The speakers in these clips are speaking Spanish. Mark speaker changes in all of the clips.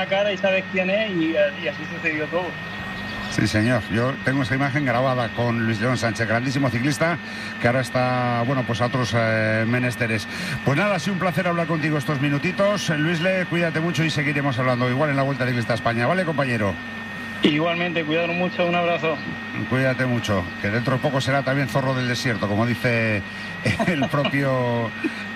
Speaker 1: la cara y sabes quién es, y así sucedió todo.
Speaker 2: Sí, señor. Yo tengo esa imagen grabada con Luis León Sánchez, grandísimo ciclista, que ahora está, bueno, pues a otros menesteres. Pues nada, ha sido un placer hablar contigo estos minutitos. Luis Le, cuídate mucho y seguiremos hablando igual en la Vuelta Ciclista a España. ¿Vale, compañero?
Speaker 1: Igualmente, cuidaros mucho, un abrazo.
Speaker 2: Cuídate mucho, que dentro de poco será también zorro del desierto, como dice el propio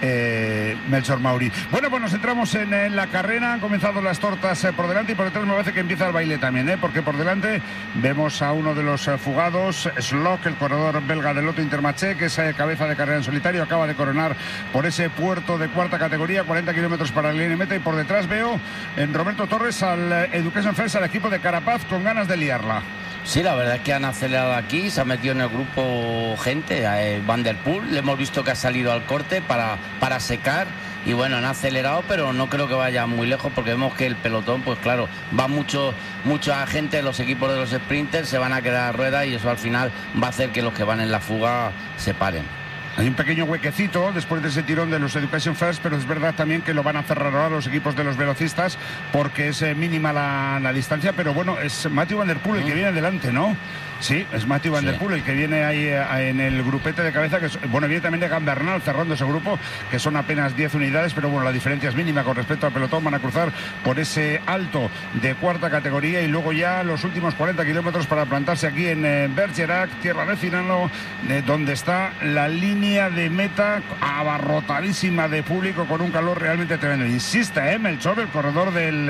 Speaker 2: Melchor Mauri. Bueno, pues nos entramos en la carrera. Han comenzado las tortas por delante y por detrás me parece que empieza el baile también, porque por delante vemos a uno de los fugados, Slock, el corredor belga del Lotto Intermarché, que es cabeza de carrera en solitario, acaba de coronar por ese puerto de cuarta categoría, 40 kilómetros para la línea de meta, y por detrás veo en Roberto Torres al Education First, al equipo de Carapaz, con ganas de liarla.
Speaker 3: Sí, la verdad es que han acelerado aquí, se ha metido en el grupo gente, Van der Poel, le hemos visto que ha salido al corte para secar, y bueno, han acelerado, pero no creo que vaya muy lejos, porque vemos que el pelotón, pues claro, va mucha gente, los equipos de los sprinters se van a quedar a rueda, y eso al final va a hacer que los que van en la fuga se paren.
Speaker 2: Hay un pequeño huequecito después de ese tirón de los Education First, pero es verdad también que lo van a cerrar ahora los equipos de los velocistas, porque es mínima la distancia, pero bueno, es Mathieu Van der Poel el que viene delante, ¿no? Sí, es Mathieu Van der Poel el que viene ahí en el grupete de cabeza, que bueno, viene también de Egan Bernal cerrando ese grupo, que son apenas 10 unidades, pero bueno, la diferencia es mínima con respecto al pelotón. Van a cruzar por ese alto de cuarta categoría y luego ya los últimos 40 kilómetros para plantarse aquí en Bergerac, tierra de Cinano, donde está la línea de meta abarrotadísima de público, con un calor realmente tremendo. Insiste, Melchor, el corredor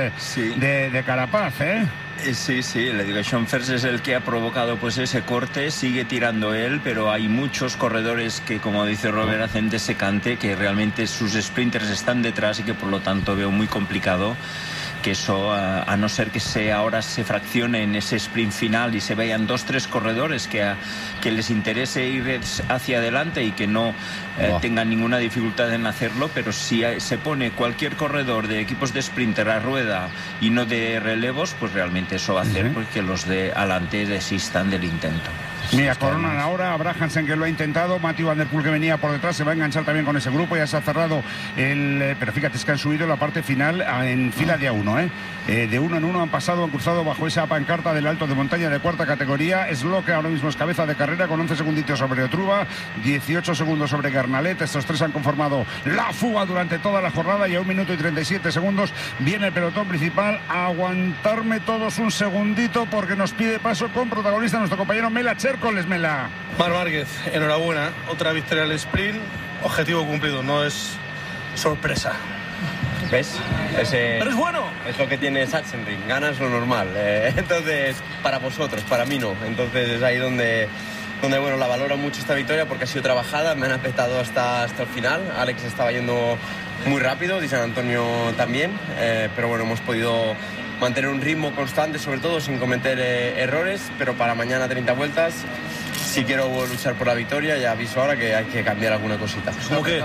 Speaker 2: de Carapaz,
Speaker 4: Sí, el Education First es el que ha provocado pues ese corte, sigue tirando él, pero hay muchos corredores que, como dice Robert, hacen de ese cante, que realmente sus sprinters están detrás y que por lo tanto veo muy complicado que eso, a no ser que ahora se fraccione en ese sprint final y se vean 2-3 corredores que les interese ir hacia adelante y que no tengan ninguna dificultad en hacerlo, pero si se pone cualquier corredor de equipos de sprinter a rueda y no de relevos, pues realmente eso va a hacer pues, que los de adelante desistan del intento.
Speaker 2: Mira, coronan ahora a Brabhamsen, que lo ha intentado. Mathieu Van der Poel, que venía por detrás, se va a enganchar también con ese grupo. Ya se ha cerrado pero fíjate, es que han subido la parte final en fila de A1, de uno en uno han pasado, han cruzado bajo esa pancarta del alto de montaña de cuarta categoría. Slock ahora mismo es cabeza de carrera con 11 segunditos sobre Otruba, 18 segundos sobre Garnalet. Estos tres han conformado la fuga durante toda la jornada, y a 1 minuto y 37 segundos viene el pelotón principal. Aguantarme todos un segundito, porque nos pide paso con protagonista nuestro compañero Mela Chércoles. Mela.
Speaker 5: Marc Márquez, enhorabuena, otra victoria al sprint, objetivo cumplido, no es sorpresa.
Speaker 6: ¿Ves?
Speaker 5: Pero es bueno.
Speaker 6: Es lo que tiene Sachsenring, ganas lo normal. Entonces, para vosotros, para mí no. Entonces es ahí donde bueno, la valoro mucho esta victoria, porque ha sido trabajada, me han apretado hasta el final. Alex estaba yendo muy rápido, Di San Antonio también, pero bueno, hemos podido mantener un ritmo constante, sobre todo sin cometer errores, pero para mañana 30 vueltas, si quiero luchar por la victoria, ya aviso ahora que hay que cambiar alguna cosita.
Speaker 5: ¿Cómo qué?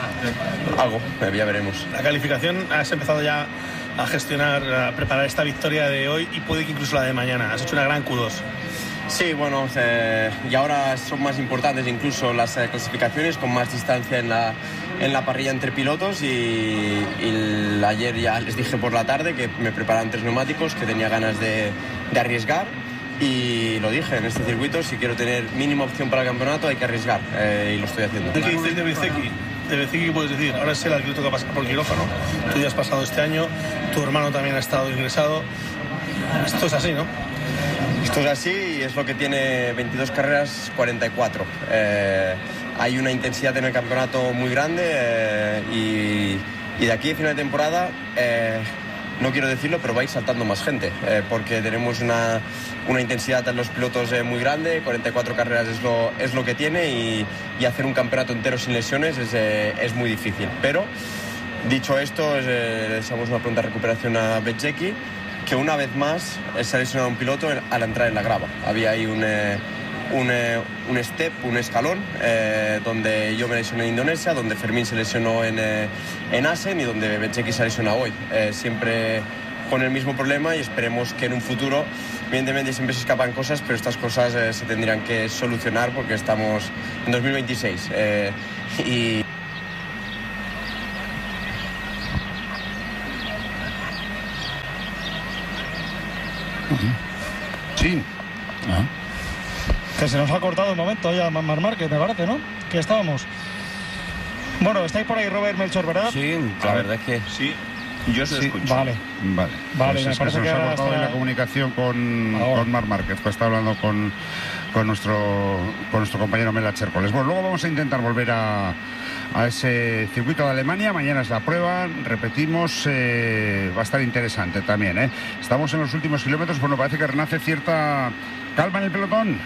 Speaker 6: Algo, ya veremos.
Speaker 5: La calificación, has empezado ya a gestionar, a preparar esta victoria de hoy y puede que incluso la de mañana. Has hecho una gran Q2.
Speaker 6: Sí, bueno, y ahora son más importantes incluso las clasificaciones, con más distancia en la parrilla entre pilotos, y ayer ya les dije por la tarde que me preparaban 3 neumáticos, que tenía ganas de arriesgar, y lo dije, en este circuito si quiero tener mínima opción para el campeonato hay que arriesgar, y lo estoy haciendo.
Speaker 5: ¿Qué dices de Bezzecchi? ¿De Bezzecchi qué puedes decir? Ahora es el que le toca pasar por quirófano, tú ya has pasado este año, tu hermano también ha estado ingresado, esto es así, ¿no?
Speaker 6: Esto es así, y es lo que tiene 22 carreras, 44. Hay una intensidad en el campeonato muy grande, y de aquí a final de temporada, no quiero decirlo, pero va a ir saltando más gente, porque tenemos una intensidad en los pilotos muy grande. 44 carreras es lo que tiene, y hacer un campeonato entero sin lesiones es muy difícil. Pero, dicho esto, le deseamos una pronta recuperación a Bezzecchi, que una vez más se ha lesionado un piloto al entrar en la grava. Había ahí un escalón, donde yo me lesioné en Indonesia, donde Fermín se lesionó en Assen, y donde Bezzecchi se ha lesionado hoy. Siempre con el mismo problema, y esperemos que en un futuro, evidentemente siempre se escapan cosas, pero estas cosas se tendrían que solucionar, porque estamos en 2026. Y
Speaker 2: Sí.
Speaker 7: Que se nos ha cortado un momento ya Marc Márquez, me parece, ¿no? Que estábamos. Bueno, estáis por ahí, Robert, Melchor, ¿verdad?
Speaker 3: Sí, la verdad es que
Speaker 4: sí. Yo se escucho.
Speaker 7: Vale.
Speaker 2: Pues es que se nos ha cortado la comunicación con Marc Márquez, pues está hablando con nuestro compañero Mela Chércoles. Bueno, luego vamos a intentar volver a ese circuito de Alemania. Mañana es la prueba, repetimos, va a estar interesante también, ¿eh? Estamos en los últimos kilómetros, bueno, parece que renace cierta calma en el pelotón.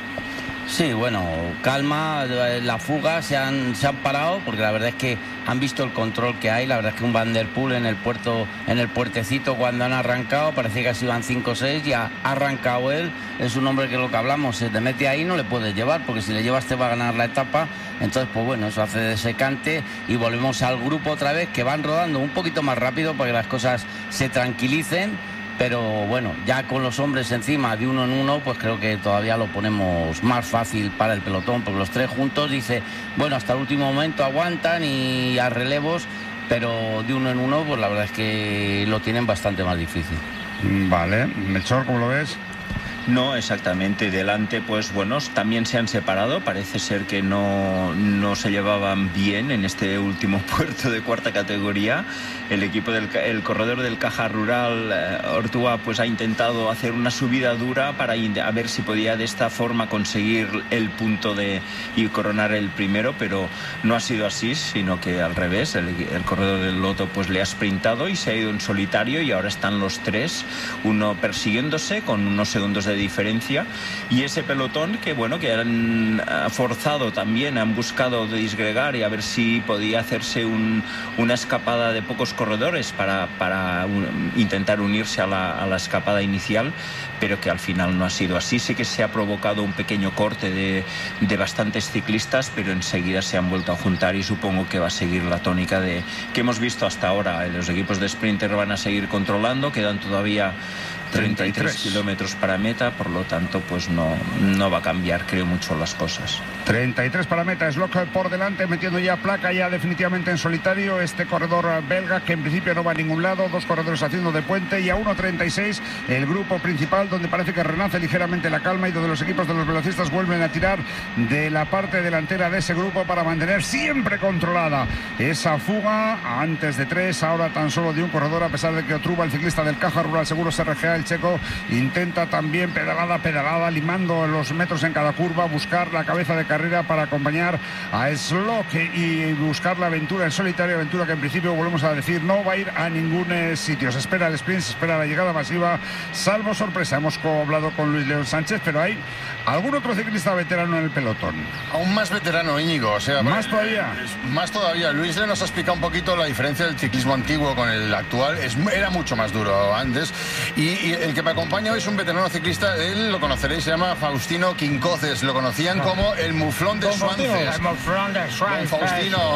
Speaker 3: Sí, bueno, calma, la fuga se han parado porque la verdad es que han visto el control que hay. La verdad es que un Van der Poel en el puertecito cuando han arrancado, parecía que así iban 5 o 6 y ha arrancado él. Es un hombre que lo que hablamos, se te mete ahí no le puedes llevar porque si le llevas te va a ganar la etapa. Entonces, pues bueno, eso hace de secante y volvemos al grupo otra vez que van rodando un poquito más rápido para que las cosas se tranquilicen. Pero bueno, ya con los hombres encima de uno en uno, pues creo que todavía lo ponemos más fácil para el pelotón, porque los tres juntos dice, bueno, hasta el último momento aguantan y a relevos, pero de uno en uno, pues la verdad es que lo tienen bastante más difícil.
Speaker 2: Vale, Melchor, ¿cómo lo ves?
Speaker 4: No, exactamente. Delante, pues bueno, también se han separado. Parece ser que no se llevaban bien en este último puerto de cuarta categoría. El equipo el corredor del Caja Rural, Ortúa, pues ha intentado hacer una subida dura para a ver si podía de esta forma conseguir el punto y coronar el primero, pero no ha sido así, sino que al revés. El corredor del Lotto pues le ha sprintado y se ha ido en solitario y ahora están los tres, uno persiguiéndose con unos segundos de diferencia, y ese pelotón que bueno, que han forzado también, han buscado disgregar y a ver si podía hacerse una escapada de pocos corredores para intentar unirse a la escapada inicial, pero que al final no ha sido así. Sí que se ha provocado un pequeño corte de bastantes ciclistas, pero enseguida se han vuelto a juntar y supongo que va a seguir la tónica que hemos visto hasta ahora. Los equipos de sprinter van a seguir controlando, quedan todavía 33 kilómetros para meta, por lo tanto pues no va a cambiar, creo, mucho las cosas.
Speaker 2: 33 para meta, es loco por delante, metiendo ya placa ya definitivamente en solitario este corredor belga, que en principio no va a ningún lado, dos corredores haciendo de puente, y a 1.36 el grupo principal, donde parece que renace ligeramente la calma y donde los equipos de los velocistas vuelven a tirar de la parte delantera de ese grupo para mantener siempre controlada esa fuga. Antes de 3, ahora tan solo de un corredor, a pesar de que Otruba, el ciclista del Caja Rural Seguros RGA, el checo, intenta también pedalada, limando los metros en cada curva, buscar la cabeza de carrera para acompañar a Slock y buscar la aventura en solitario, aventura que en principio, volvemos a decir, no va a ir a ningún sitio. Se espera el sprint, se espera la llegada masiva, salvo sorpresa. Hemos hablado con Luis León Sánchez, pero hay algún otro ciclista veterano en el pelotón.
Speaker 8: Aún más veterano, Íñigo, o sea,
Speaker 2: más todavía.
Speaker 8: Más todavía. Luis León nos ha explicado un poquito la diferencia del ciclismo antiguo con el actual. Era mucho más duro antes. Y el que me acompaña hoy es un veterano ciclista, él lo conoceréis, se llama Faustino Quincoces, lo conocían como el Muflón de Suances.
Speaker 9: El Muflón de Suances.
Speaker 8: Faustino.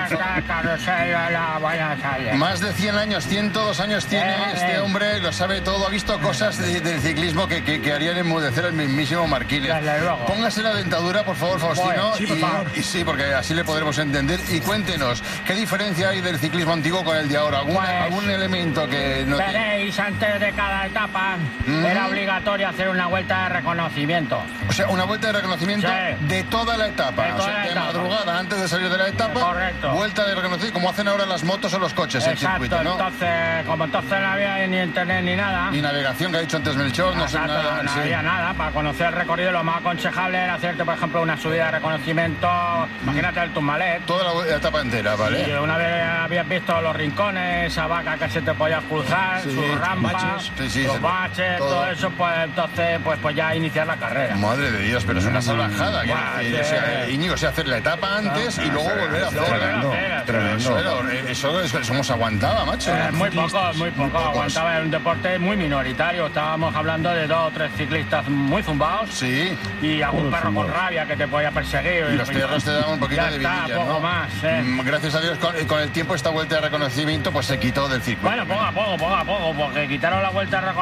Speaker 8: Más de 100 años, 102 años tiene este hombre, lo sabe todo, ha visto cosas del ciclismo que harían enmudecer al mismísimo Marquínez. Póngase la dentadura, por favor, Faustino, y sí, porque así le podremos entender. Y cuéntenos, ¿qué diferencia hay del ciclismo antiguo con el de ahora? ¿Algún elemento que no
Speaker 9: veréis, antes de cada etapa era obligatorio hacer una vuelta de reconocimiento.
Speaker 8: O sea, una vuelta de reconocimiento de toda la etapa. De madrugada, antes de salir de la etapa.
Speaker 9: Correcto.
Speaker 8: Vuelta de reconocimiento, como hacen ahora las motos o los coches.
Speaker 9: Exacto, el circuito, ¿no? Entonces, como entonces no había ni internet ni nada.
Speaker 8: Ni navegación, que ha dicho antes Melchor, no sé nada.
Speaker 9: No había nada. Para conocer el recorrido, lo más aconsejable era hacerte, por ejemplo, una subida de reconocimiento. Imagínate el Tourmalet.
Speaker 8: Toda la etapa entera, ¿vale?
Speaker 9: Y una vez habías visto los rincones, esa vaca que se te podía cruzar, sus rampas, los baches, todo eso, pues entonces pues ya iniciar la carrera.
Speaker 8: Madre de Dios, pero es una salvajada. Íñigo, o sea, hacer la etapa antes y luego volver a hacerla. Tremendo. Eso nos aguantaba, macho.
Speaker 9: Muy poco. Aguantaba, era un deporte muy minoritario. Estábamos hablando de 2 o 3 ciclistas muy zumbados.
Speaker 8: Sí.
Speaker 9: Y algún perro con rabia que te podía perseguir.
Speaker 8: Y los perros te daban un poquito de vidilla,
Speaker 9: poco
Speaker 8: ¿no?
Speaker 9: más,
Speaker 8: Gracias a Dios, con el tiempo esta vuelta de reconocimiento pues se quitó del circuito.
Speaker 9: Bueno, poco a poco, porque quitaron la vuelta de reconocimiento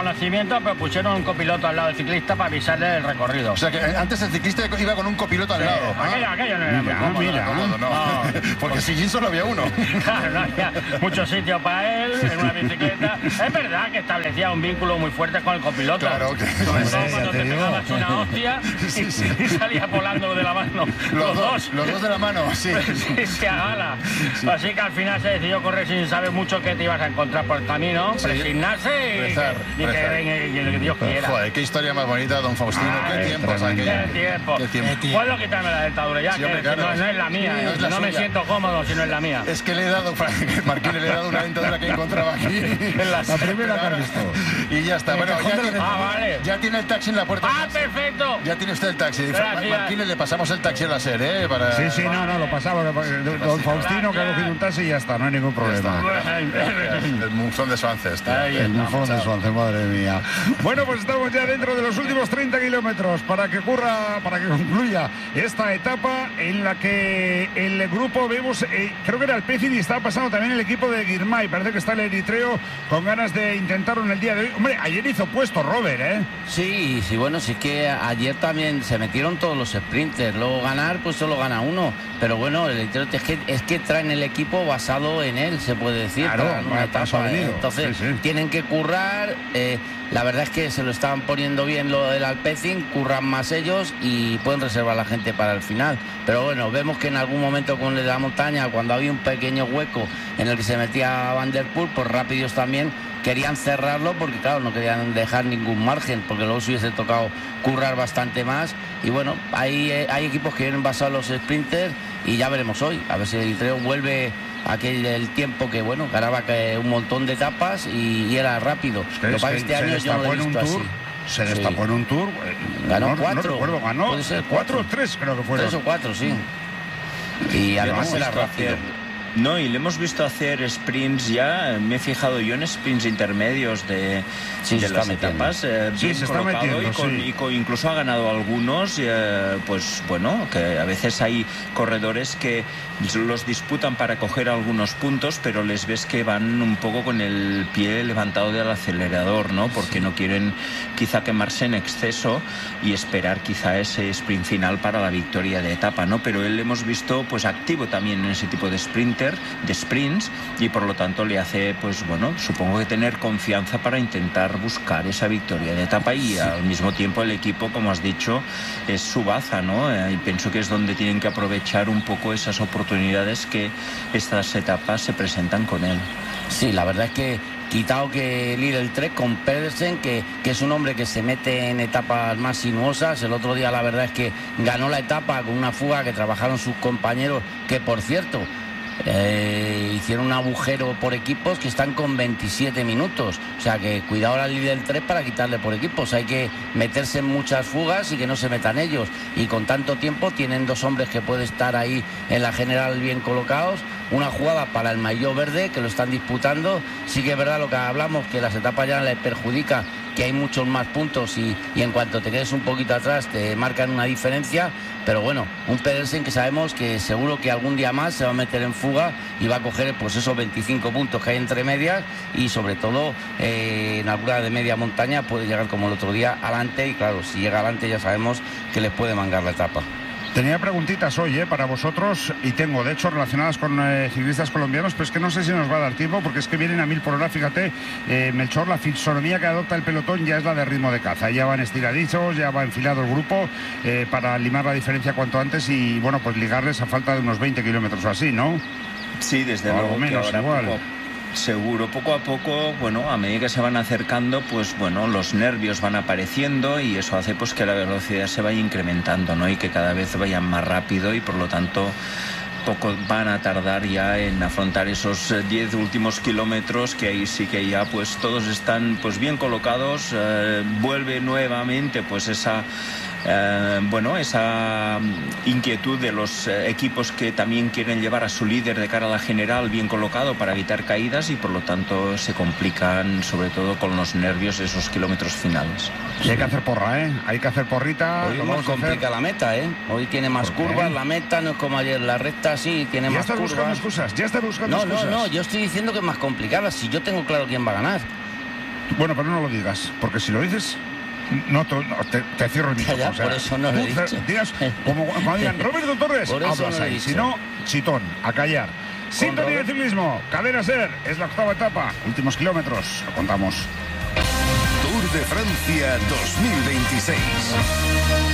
Speaker 9: conocimiento, pero pusieron un copiloto al lado del ciclista para avisarle del recorrido.
Speaker 8: O sea que antes el ciclista iba con un copiloto al lado.
Speaker 9: Aquello no era muy cómodo.
Speaker 8: No. Porque si solo había uno.
Speaker 9: Claro, no había mucho sitio para él en una bicicleta. Es verdad que establecía un vínculo muy fuerte con el copiloto.
Speaker 8: Claro que
Speaker 9: sobre todo cuando te pegabas una hostia y salías volando de la mano. Los dos
Speaker 8: de la mano, sí.
Speaker 9: Se agala. Sí. Así que al final se decidió correr sin saber mucho qué te ibas a encontrar por el camino, presignarse y que Dios quiera.
Speaker 8: Joder, qué historia más bonita, don Faustino. Qué tiempos aquellos.
Speaker 9: Qué tiempo. Puedo quitarme la dentadura ya, que no es la mía. No me siento cómodo si no es la mía.
Speaker 8: Es que le he dado, Marquín, le he dado una dentadura que encontraba aquí.
Speaker 2: En la primera que has visto.
Speaker 8: Y ya está. Bueno, ya tiene el taxi en la puerta.
Speaker 9: Perfecto.
Speaker 8: Ya tiene usted el taxi. Marquín, le pasamos el taxi a la SER, ¿eh?
Speaker 2: Sí, no, lo pasamos. Don Faustino que ha cogido un taxi y ya está, no hay ningún problema.
Speaker 8: El monzón de Suances.
Speaker 2: El monzón de Suances, madre mía. Bueno, pues estamos ya dentro de los últimos 30 kilómetros para que concluya esta etapa en la que el grupo vemos, creo que era el Pecin y estaba pasando también el equipo de Girmay. Parece que está el eritreo con ganas de intentarlo en el día de hoy. Hombre, ayer hizo puesto Robert, ¿eh?
Speaker 3: Sí, bueno, sí que ayer también se metieron todos los sprinters. Luego ganar, pues solo gana uno. Pero bueno, el eritreo es que traen el equipo basado en él, se puede decir.
Speaker 2: Claro,
Speaker 3: para una etapa. Entonces, tienen que currar. La verdad es que se lo estaban poniendo bien lo del Alpecin, curran más ellos y pueden reservar a la gente para el final. Pero bueno, vemos que en algún momento con el de la montaña, cuando había un pequeño hueco en el que se metía Van der Poel, pues rápidos también querían cerrarlo porque claro, no querían dejar ningún margen, porque luego se hubiese tocado currar bastante más. Y bueno, hay equipos que vienen basados en los sprinters y ya veremos hoy, a ver si el Eritreo vuelve el tiempo que bueno, ganaba un montón de etapas y era rápido.
Speaker 2: Lo que pasa es que este año yo no lo he visto así. Se destapó en un tour.
Speaker 3: Ganó 4.
Speaker 2: No recuerdo, ganó.
Speaker 3: Puede ser
Speaker 2: 4 o 3, creo que fueron.
Speaker 3: 3 o 4, sí. Y además era rápido.
Speaker 4: No, y le hemos visto hacer sprints ya, me he fijado yo en sprints intermedios de las etapas, bien colocado y incluso ha ganado algunos, pues bueno, que a veces hay corredores que los disputan para coger algunos puntos, pero les ves que van un poco con el pie levantado del acelerador, ¿no? Porque no quieren quizá quemarse en exceso y esperar quizá ese sprint final para la victoria de etapa, ¿no? Pero él hemos visto pues activo también en ese tipo de sprints y por lo tanto le hace, pues bueno, supongo que tener confianza para intentar buscar esa victoria de etapa y al mismo tiempo el equipo, como has dicho, es su baza, ¿no? Y pienso que es donde tienen que aprovechar un poco esas oportunidades que estas etapas se presentan con él.
Speaker 3: Sí, la verdad es que quitado que Lidl Trek con Pedersen, que es un hombre que se mete en etapas más sinuosas. El otro día la verdad es que ganó la etapa con una fuga que trabajaron sus compañeros, que por cierto hicieron un agujero por equipos que están con 27 minutos. O sea que cuidado al Lidl 3 para quitarle por equipos. Hay que meterse en muchas fugas y que no se metan ellos. Y con tanto tiempo tienen dos hombres que pueden estar ahí en la general bien colocados. Una jugada para el maillot verde que lo están disputando. Sí que es verdad lo que hablamos, que las etapas ya les perjudica, que hay muchos más puntos y en cuanto te quedes un poquito atrás te marcan una diferencia. Pero bueno, un Pedersen que sabemos que seguro que algún día más se va a meter en fuga y va a coger pues esos 25 puntos que hay entre medias y sobre todo en alguna de media montaña puede llegar como el otro día adelante y claro, si llega adelante ya sabemos que les puede mangar la etapa.
Speaker 2: Tenía preguntitas hoy para vosotros y tengo, de hecho, relacionadas con ciclistas colombianos, pero es que no sé si nos va a dar tiempo porque es que vienen a 1000 por hora, fíjate, Melchor, la fisonomía que adopta el pelotón ya es la de ritmo de caza, ya van estiraditos, ya va enfilado el grupo para limar la diferencia cuanto antes y, bueno, pues ligarles a falta de unos 20 kilómetros o así, ¿no?
Speaker 4: Sí, desde luego
Speaker 2: menos,
Speaker 4: que ahora
Speaker 2: igual.
Speaker 4: Seguro, poco a poco, bueno, a medida que se van acercando, pues bueno, los nervios van apareciendo y eso hace pues que la velocidad se vaya incrementando, ¿no? Y que cada vez vayan más rápido y por lo tanto poco van a tardar ya en afrontar esos 10 últimos kilómetros, que ahí sí que ya pues todos están pues bien colocados, vuelve nuevamente pues esa inquietud de los equipos que también quieren llevar a su líder de cara a la general bien colocado para evitar caídas y por lo tanto se complican sobre todo con los nervios esos kilómetros finales.
Speaker 2: Y hay que hacer porra, hay que hacer porrita.
Speaker 3: Hoy nos complica la meta, hoy tiene más curvas, la meta no es como ayer, la recta sí tiene más curvas.
Speaker 2: Ya estás buscando excusas.
Speaker 3: No, yo estoy diciendo que es más complicada, si yo tengo claro quién va a ganar.
Speaker 2: Bueno, pero no lo digas, porque si lo dices, te cierro el micrófono.
Speaker 3: Por eso no lo he dicho.
Speaker 2: Como cuando digan Roberto Torres, hablas ahí. Si no, chitón, a callar. Sintonía de ciclismo, Cadena SER, es la 8ª etapa, últimos kilómetros, lo contamos.
Speaker 10: Tour de Francia 2026.